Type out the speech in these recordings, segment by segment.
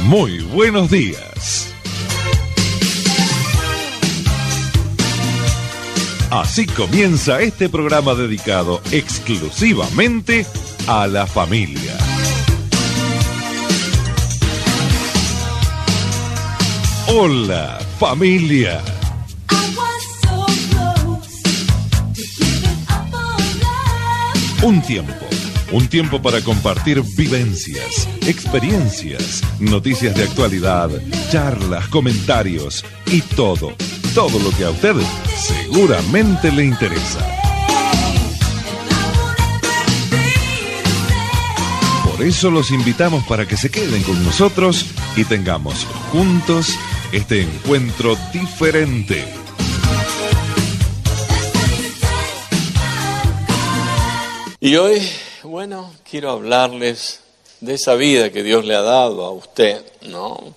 Muy buenos días. Así comienza este programa dedicado exclusivamente a la familia. Hola, familia. Un tiempo para compartir vivencias, experiencias, noticias de actualidad, charlas, comentarios y todo lo que a usted seguramente le interesa. Por eso los invitamos para que se queden con nosotros y tengamos juntos este encuentro diferente. Y hoy, bueno, quiero hablarles de esa vida que Dios le ha dado a usted, ¿no?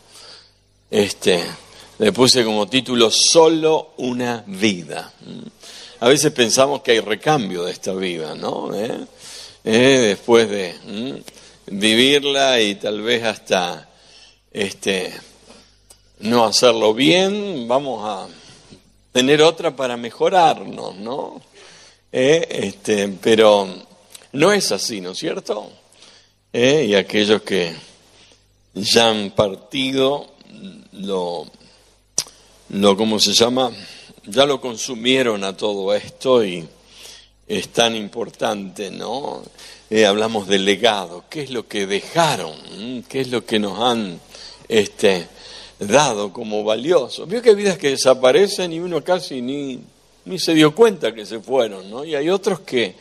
Le puse como título, Solo una vida. A veces pensamos que hay recambio de esta vida, ¿no? Después de vivirla y tal vez hasta no hacerlo bien, vamos a tener otra para mejorarnos, ¿no? Pero no es así, ¿no es cierto? Y aquellos que ya han partido, ¿cómo se llama? Ya lo consumieron a todo esto y es tan importante, ¿no? Hablamos del legado, ¿qué es lo que dejaron? ¿Qué es lo que nos han dado como valioso? Vio que hay vidas que desaparecen y uno casi ni se dio cuenta que se fueron, ¿no? Y hay otros que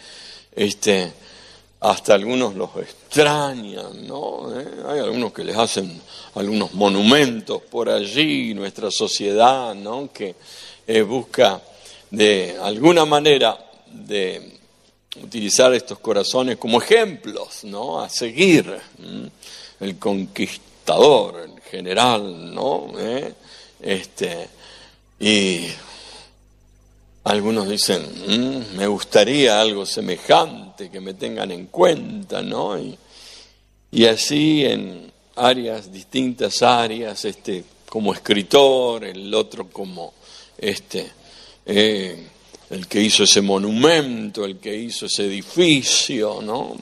hasta algunos los extrañan, ¿no? Hay algunos que les hacen algunos monumentos por allí, nuestra sociedad, ¿no? Que busca de alguna manera de utilizar estos corazones como ejemplos, ¿no? A seguir, el conquistador, el general, ¿no? Y algunos dicen, me gustaría algo semejante, que me tengan en cuenta, ¿no? Y así en distintas áreas, como escritor, el otro como el que hizo ese monumento, el que hizo ese edificio, ¿no?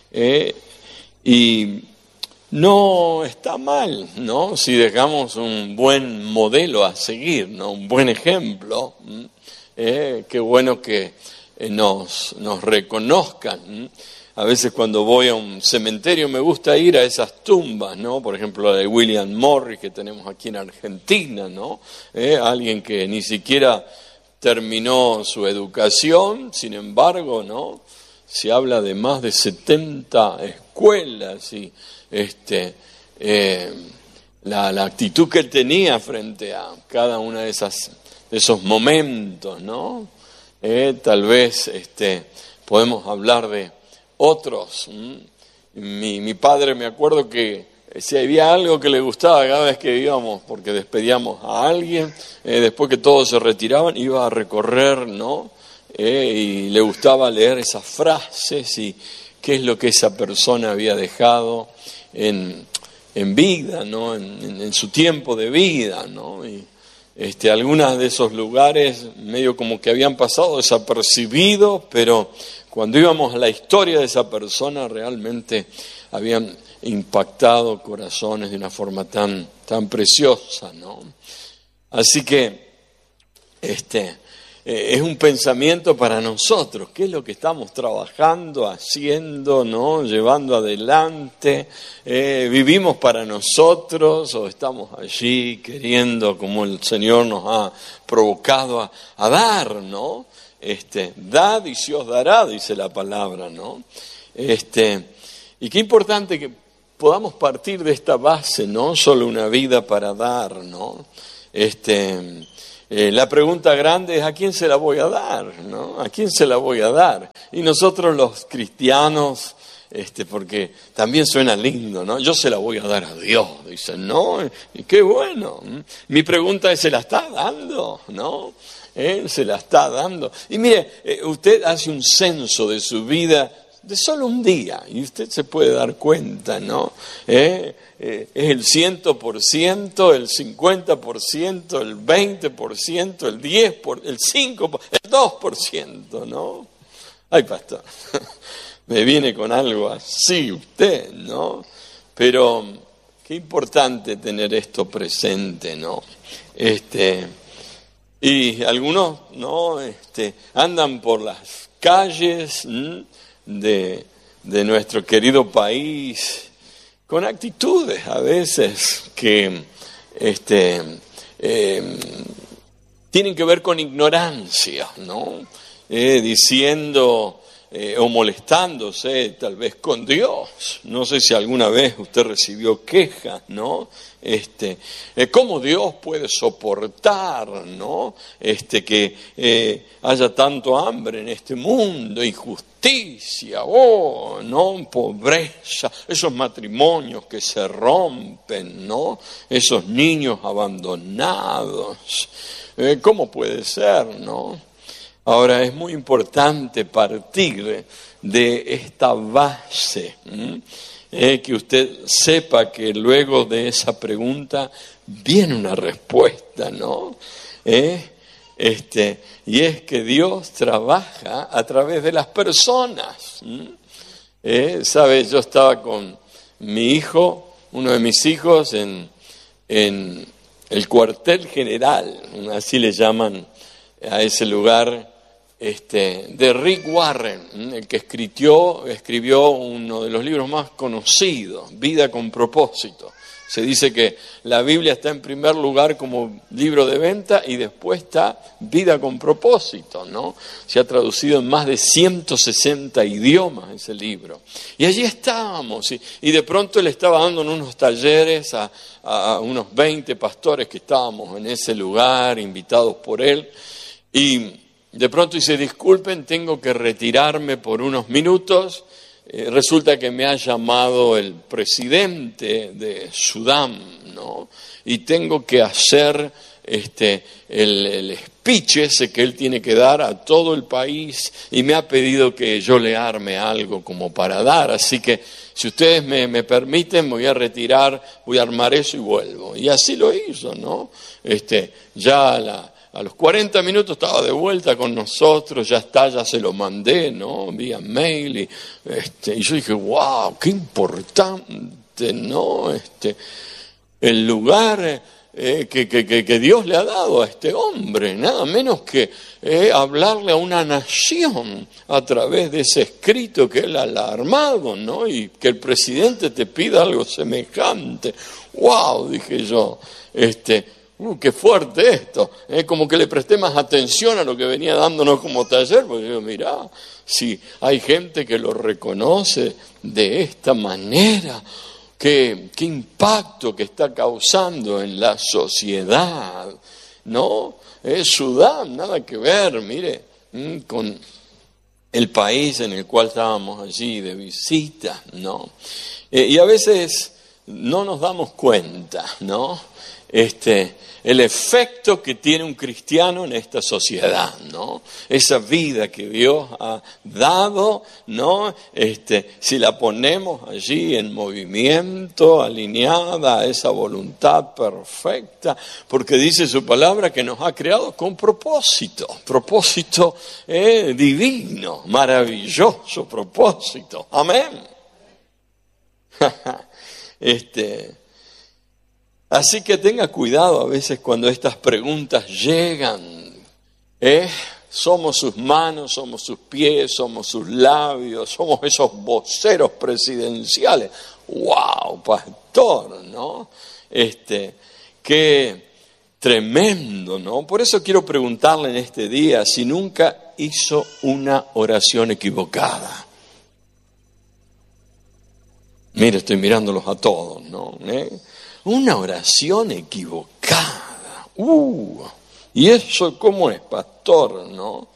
Y no está mal, ¿no? Si dejamos un buen modelo a seguir, ¿no? Un buen ejemplo. Qué bueno que nos reconozcan. A veces cuando voy a un cementerio me gusta ir a esas tumbas, ¿no? Por ejemplo, la de William Morris que tenemos aquí en Argentina, ¿no? Alguien que ni siquiera terminó su educación, sin embargo, ¿no? Se habla de más de 70 escuelas y la actitud que él tenía frente a cada una de esos momentos, ¿no? Tal vez podemos hablar de otros. Mi padre, me acuerdo que si había algo que le gustaba cada vez que íbamos, porque despedíamos a alguien, después que todos se retiraban, iba a recorrer, ¿no? Y le gustaba leer esas frases y qué es lo que esa persona había dejado en vida, ¿no? En su tiempo de vida, ¿no? Y algunos de esos lugares medio como que habían pasado desapercibidos, pero cuando íbamos a la historia de esa persona realmente habían impactado corazones de una forma tan preciosa, ¿no? Así que es un pensamiento para nosotros, qué es lo que estamos trabajando, haciendo, ¿no? Llevando adelante, vivimos para nosotros o estamos allí queriendo, como el Señor nos ha provocado a dar, ¿no? Dad y se os dará, dice la palabra, ¿no? Y qué importante que podamos partir de esta base, ¿no? Solo una vida para dar, ¿no? La pregunta grande es ¿a quién se la voy a dar? ¿No? ¿A quién se la voy a dar? Y nosotros los cristianos, porque también suena lindo, ¿no? Yo se la voy a dar a Dios, dicen, ¿no? Y qué bueno. Mi pregunta es, ¿se la está dando? ¿No? Se la está dando. Y mire, usted hace un censo de su vida de solo un día, y usted se puede dar cuenta, ¿no? Es el 100%, el 50%, el 20%, el 10%, el 5%, el 2%, ¿no? Ay, pastor, me viene con algo así usted, ¿no? Pero qué importante tener esto presente, ¿no? Y algunos, ¿no? Andan por las calles de nuestro querido país con actitudes a veces que tienen que ver con ignorancia, ¿no? Diciendo o molestándose tal vez con Dios. No sé si alguna vez usted recibió quejas, ¿no? ¿Cómo Dios puede soportar, ¿no? Que haya tanto hambre en este mundo, injusticia, ¿no? Pobreza, esos matrimonios que se rompen, ¿no? Esos niños abandonados. ¿Cómo puede ser, no? Ahora, es muy importante partir de esta base, que usted sepa que luego de esa pregunta viene una respuesta, ¿no? Y es que Dios trabaja a través de las personas. ¿Sabe? Yo estaba con mi hijo, uno de mis hijos, en el cuartel general, así le llaman a ese lugar, de Rick Warren, el que escribió uno de los libros más conocidos, Vida con propósito. Se dice que la Biblia está en primer lugar como libro de venta y después está Vida con propósito, ¿no? Se ha traducido en más de 160 idiomas ese libro. Y allí estábamos, y de pronto él estaba dando unos talleres a unos 20 pastores que estábamos en ese lugar, invitados por él, y de pronto dice, disculpen, tengo que retirarme por unos minutos. Resulta que me ha llamado el presidente de Sudán, ¿no? Y tengo que hacer el speech ese que él tiene que dar a todo el país y me ha pedido que yo le arme algo como para dar. Así que si ustedes me permiten, me voy a retirar, voy a armar eso y vuelvo. Y así lo hizo, ¿no? A los 40 minutos estaba de vuelta con nosotros, ya se lo mandé, ¿no? Vía mail, y yo dije, wow, qué importante, ¿no? El lugar que Dios le ha dado a este hombre, nada menos que hablarle a una nación a través de ese escrito que él ha armado, ¿no? Y que el presidente te pida algo semejante. Wow, dije yo, qué fuerte esto, como que le presté más atención a lo que venía dándonos como taller, porque yo, mirá, si hay gente que lo reconoce de esta manera, qué impacto que está causando en la sociedad, ¿no? Sudán, nada que ver, mire, con el país en el cual estábamos allí de visita, ¿no? Y a veces no nos damos cuenta, ¿no? El efecto que tiene un cristiano en esta sociedad, ¿no? Esa vida que Dios ha dado, ¿no? Si la ponemos allí en movimiento, alineada a esa voluntad perfecta, porque dice su palabra que nos ha creado con propósito divino, maravilloso propósito. Amén. Así que tenga cuidado a veces cuando estas preguntas llegan. Somos sus manos, somos sus pies, somos sus labios, somos esos voceros presidenciales. ¡Wow, pastor! ¿No? Qué tremendo, ¿no? Por eso quiero preguntarle en este día si nunca hizo una oración equivocada. Mire, estoy mirándolos a todos, ¿no? Una oración equivocada. ¿Y eso cómo es, pastor? ¿No?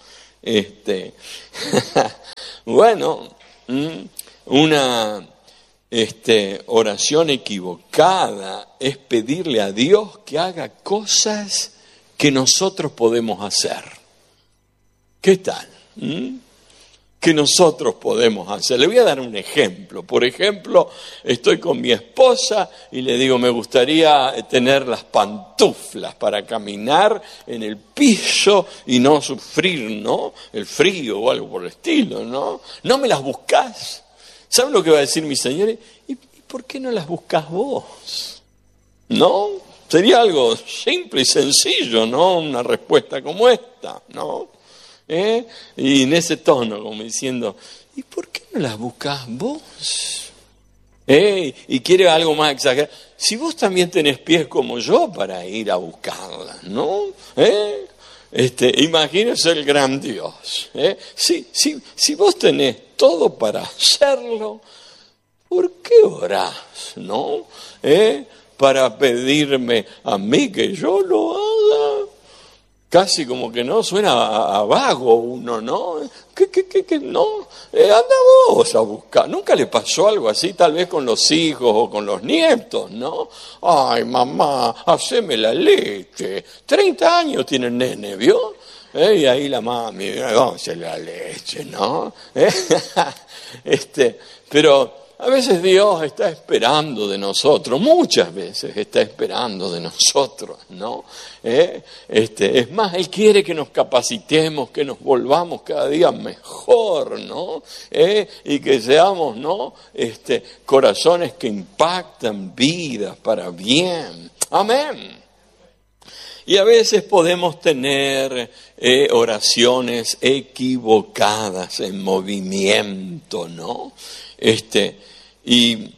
Bueno, una oración equivocada es pedirle a Dios que haga cosas que nosotros podemos hacer. ¿Qué tal? que nosotros podemos hacer. Le voy a dar un ejemplo. Por ejemplo, estoy con mi esposa y le digo, me gustaría tener las pantuflas para caminar en el piso y no sufrir, ¿no?, el frío o algo por el estilo, ¿no? ¿No me las buscás? ¿Saben lo que va a decir mi señora? ¿Y por qué no las buscás vos? ¿No? Sería algo simple y sencillo, ¿no? Una respuesta como esta, ¿no? Y en ese tono, como diciendo, ¿y por qué no las buscás vos? Y quiere algo más exagerado. Si vos también tenés pies como yo para ir a buscarlas, ¿no? Imagínese el gran Dios. Si vos tenés todo para hacerlo, ¿por qué orás, no? Para pedirme a mí que yo lo haga. Casi como que no, suena a vago uno, ¿no? ¿Qué? No, anda vos a buscar. ¿Nunca le pasó algo así, tal vez con los hijos o con los nietos, no? Ay, mamá, haceme la leche. 30 años tiene el nene, ¿vio? Y ahí la mami, vamos a hacerle la leche, ¿no? Pero a veces Dios está esperando de nosotros, muchas veces está esperando de nosotros, ¿no? Es más, Él quiere que nos capacitemos, que nos volvamos cada día mejor, ¿no? Y que seamos, ¿no?, corazones que impactan vidas para bien. Amén. Y a veces podemos tener oraciones equivocadas en movimiento, ¿no? Y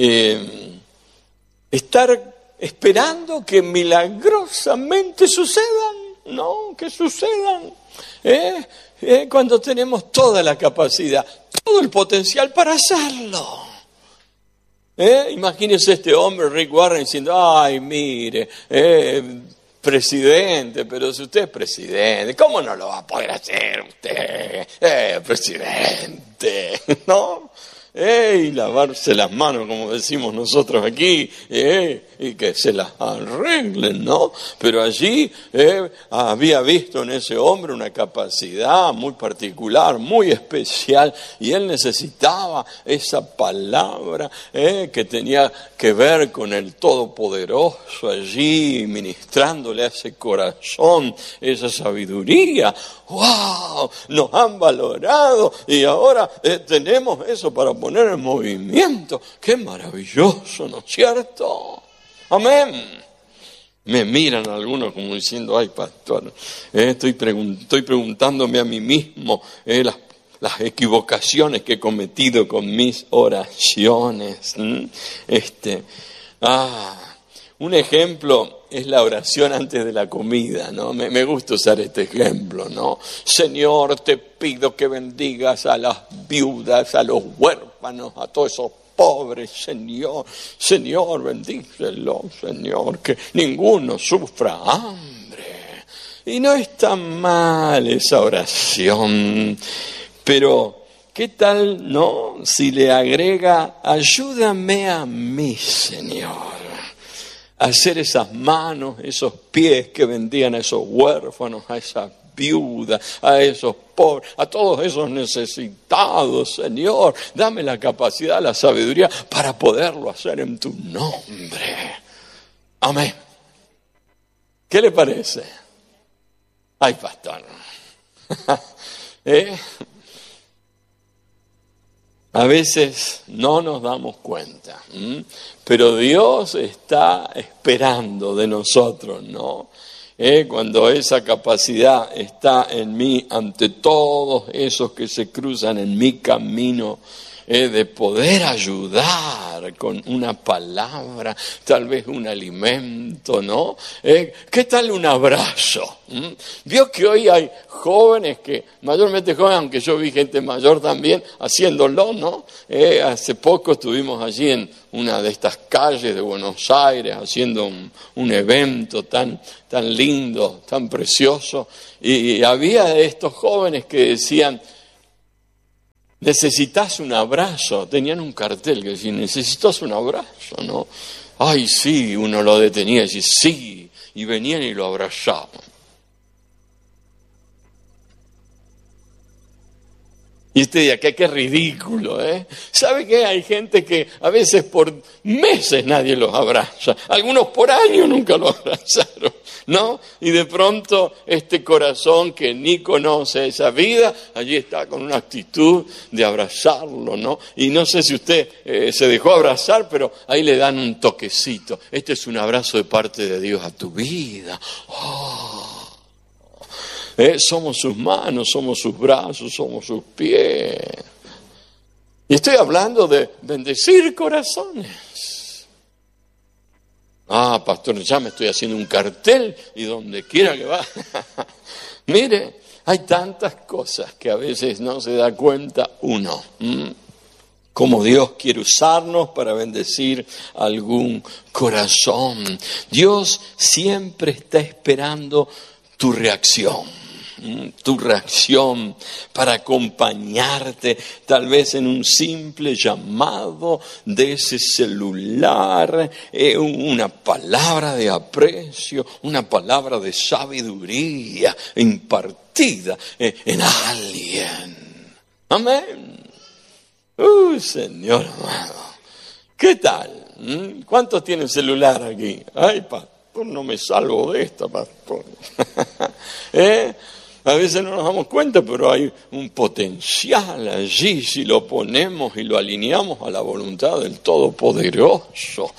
estar esperando que milagrosamente sucedan, ¿no? Que sucedan, cuando tenemos toda la capacidad, todo el potencial para hacerlo. Imagínese este hombre, Rick Warren, diciendo, ay, mire, presidente, pero si usted es presidente, ¿cómo no lo va a poder hacer usted? Presidente, ¿no? Y lavarse las manos, como decimos nosotros aquí, y que se las arreglen, ¿no? Pero allí había visto en ese hombre una capacidad muy particular, muy especial, y él necesitaba esa palabra que tenía que ver con el Todopoderoso allí, ministrándole a ese corazón, esa sabiduría. ¡Wow! Nos han valorado y ahora tenemos eso para poner en movimiento. ¡Qué maravilloso!, ¿no es cierto? Amén. Me miran algunos como diciendo, ay, pastor, estoy preguntándome a mí mismo las equivocaciones que he cometido con mis oraciones. Un ejemplo es la oración antes de la comida, ¿no? Me gusta usar este ejemplo, ¿no? Señor, te pido que bendigas a las viudas, a los huérfanos, a todos esos pobres, Señor, bendícelo, Señor, que ninguno sufra hambre. Y no está mal esa oración, pero ¿qué tal, no? Si le agrega, ayúdame a mí, Señor, a hacer esas manos, esos pies que bendigan a esos huérfanos, a esas viudas, a esos pobres, a todos esos necesitados, Señor. Dame la capacidad, la sabiduría para poderlo hacer en tu nombre. Amén. ¿Qué le parece? Ay, pastor. A veces no nos damos cuenta, pero Dios está esperando de nosotros, ¿no? Cuando esa capacidad está en mí, ante todos esos que se cruzan en mi camino, de poder ayudar con una palabra, tal vez un alimento, ¿no? ¿Qué tal un abrazo? Vio que hoy hay jóvenes que, mayormente jóvenes, aunque yo vi gente mayor también haciéndolo, ¿no? Hace poco estuvimos allí en una de estas calles de Buenos Aires haciendo un evento tan lindo, tan precioso, y había estos jóvenes que decían, necesitas un abrazo. Tenían un cartel que decía, necesitas un abrazo, ¿no? Ay, sí, uno lo detenía y decía, sí, y venían y lo abrazaban. Y usted dirá, qué ridículo, ¿eh? ¿Sabe qué? Hay gente que a veces por meses nadie los abraza. Algunos por años nunca los abrazaron, ¿no? Y de pronto este corazón que ni conoce esa vida, allí está con una actitud de abrazarlo, ¿no? Y no sé si usted se dejó abrazar, pero ahí le dan un toquecito. Este es un abrazo de parte de Dios a tu vida. ¡Oh! Somos sus manos, somos sus brazos, somos sus pies. Y estoy hablando de bendecir corazones. Ah, pastor, ya me estoy haciendo un cartel y donde quiera que va. Mire, hay tantas cosas que a veces no se da cuenta uno. Cómo Dios quiere usarnos para bendecir algún corazón. Dios siempre está esperando tu reacción para acompañarte, tal vez en un simple llamado de ese celular, una palabra de aprecio, una palabra de sabiduría impartida en alguien. Amén. Señor amado, ¿qué tal? ¿Cuántos tienen celular aquí? Ay, pastor, no me salvo de esta, pastor. A veces no nos damos cuenta, pero hay un potencial allí si lo ponemos y lo alineamos a la voluntad del Todopoderoso.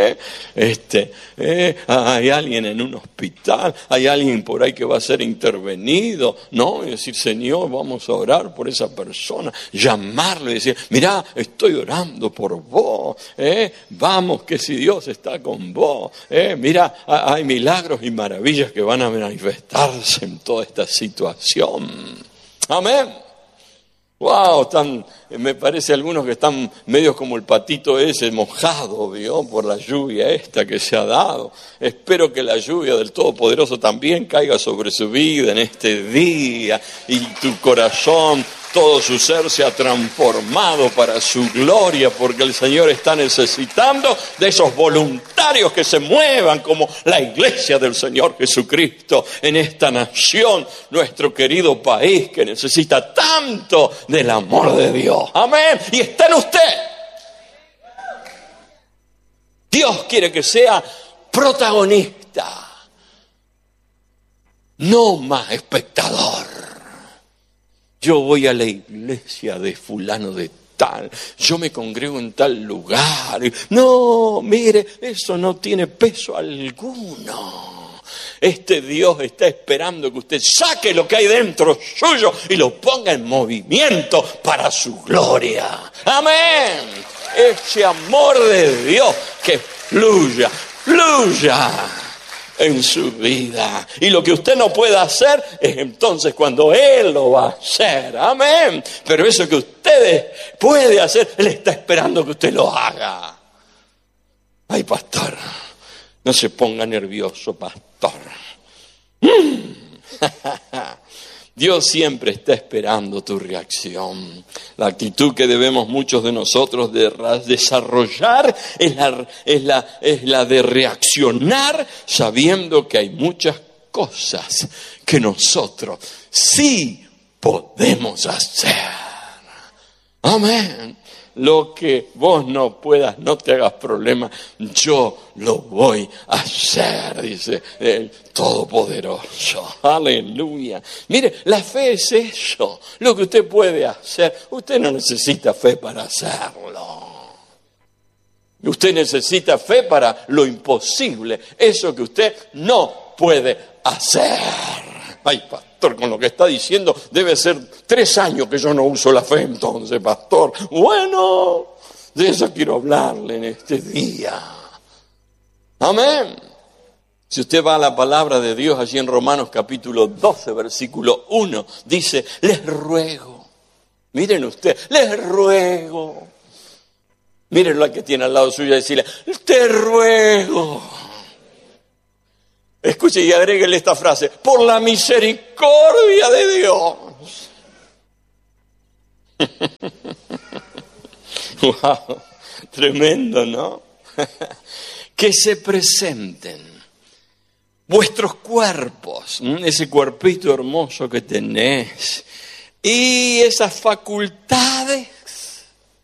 Hay alguien en un hospital, hay alguien por ahí que va a ser intervenido, ¿no? Y decir, Señor, vamos a orar por esa persona, llamarlo y decir, mirá, estoy orando por vos, vamos, que si Dios está con vos, mirá, hay milagros y maravillas que van a manifestarse en toda esta situación. Amén. Wow, me parece algunos que están medios como el patito ese mojado, ¿vio? Por la lluvia esta que se ha dado. Espero que la lluvia del Todopoderoso también caiga sobre su vida en este día y tu corazón, todo su ser se ha transformado para su gloria, porque el Señor está necesitando de esos voluntarios que se muevan como la iglesia del Señor Jesucristo en esta nación, nuestro querido país que necesita tanto del amor de Dios. Amén. Y está en usted. Dios quiere que sea protagonista, no más espectador. Yo voy a la iglesia de fulano de tal, yo me congrego en tal lugar. No, mire, eso no tiene peso alguno. Este Dios está esperando que usted saque lo que hay dentro suyo y lo ponga en movimiento para su gloria. Amén. Ese amor de Dios que fluya en su vida. Y lo que usted no puede hacer es entonces cuando Él lo va a hacer. Amén. Pero eso que usted puede hacer, Él está esperando que usted lo haga. Ay, pastor, no se ponga nervioso, pastor. Dios siempre está esperando tu reacción. La actitud que debemos muchos de nosotros de desarrollar es la de reaccionar sabiendo que hay muchas cosas que nosotros sí podemos hacer. Amén. Lo que vos no puedas, no te hagas problema, yo lo voy a hacer, dice el Todopoderoso. Aleluya. Mire, la fe es eso, lo que usted puede hacer. Usted no necesita fe para hacerlo. Usted necesita fe para lo imposible, eso que usted no puede hacer. Ay, pastor, con lo que está diciendo, debe ser 3 años que yo no uso la fe entonces, pastor. Bueno, de eso quiero hablarle en este día. Amén. Si usted va a la palabra de Dios allí en Romanos capítulo 12, versículo 1, dice, les ruego. Miren usted, les ruego. Mírenlo al que tiene al lado suyo y decirle, te ruego. Escuche y agréguele esta frase, por la misericordia de Dios. Wow, tremendo, ¿no? Que se presenten vuestros cuerpos, ese cuerpito hermoso que tenés, y esas facultades